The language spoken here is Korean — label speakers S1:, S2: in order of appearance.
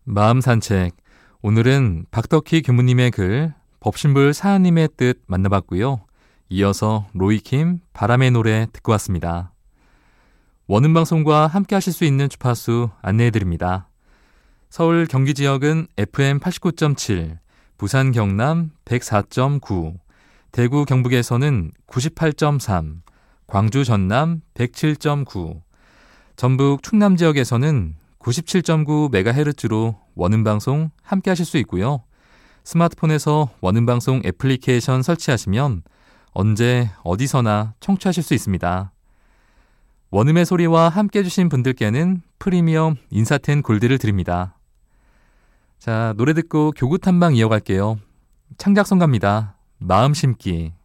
S1: 마음 산책. 오늘은 박덕희 교무님의 글 법신불 사하님의 뜻 만나봤고요. 이어서 로이킴 바람의 노래 듣고 왔습니다. 원음방송과 함께 하실 수 있는 주파수 안내해드립니다. 서울 경기 지역은 FM 89.7, 부산 경남 104.9, 대구 경북에서는 98.3, 광주 전남 107.9, 전북 충남 지역에서는 97.9MHz로 원음방송 함께 하실 수 있고요. 스마트폰에서 원음방송 애플리케이션 설치하시면 언제 어디서나 청취하실 수 있습니다. 원음의 소리와 함께 해주신 분들께는 프리미엄 인사텐 골드를 드립니다. 자, 노래 듣고 교구 탐방 이어갈게요. 창작성가입니다. 마음 심기.